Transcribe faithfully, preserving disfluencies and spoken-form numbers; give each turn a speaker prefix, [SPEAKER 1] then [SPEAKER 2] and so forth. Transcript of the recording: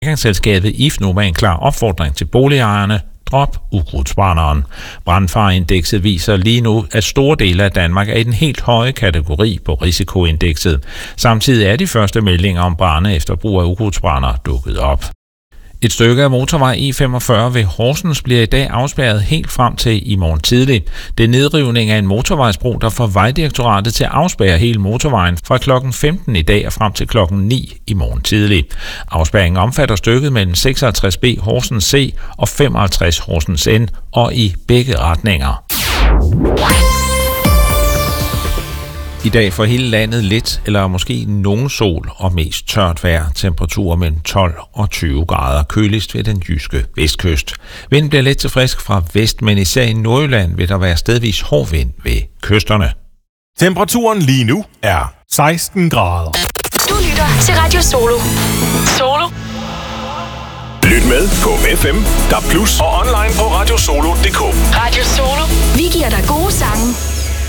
[SPEAKER 1] Forsikringsselskabet I F nu med en klar opfordring til boligejerne: drop ukrudtsbrænderen. Brandfareindekset viser lige nu, at store dele af Danmark er i den helt høje kategori på risikoindekset. Samtidig er de første meldinger om brande efter brug af ukrudtsbrænder dukket op. Et stykke af motorvej E femogfyrre ved Horsens bliver i dag afspærret helt frem til i morgen tidlig. Det er nedrivning af en motorvejsbro, der får Vejdirektoratet til at afspærre hele motorvejen fra klokken femten i dag og frem til klokken ni i morgen tidlig. Afspærringen omfatter stykket mellem seksoghalvtreds B Horsens C og femoghalvtreds Horsens N og i begge retninger. I dag for hele landet lidt eller måske nogen sol og mest tørt vejr. Temperaturer mellem tolv og tyve grader. Køligst ved den jyske vestkyst. Vinden bliver let til frisk fra vest, men især i Nordjylland vil der være stedvis hård vind ved kysterne.
[SPEAKER 2] Temperaturen lige nu er seksten grader.
[SPEAKER 3] Du lytter til Radio Solo. Solo.
[SPEAKER 2] Lyt med på F M, D A B plus og online på radiosolo punktum d k.
[SPEAKER 3] Radio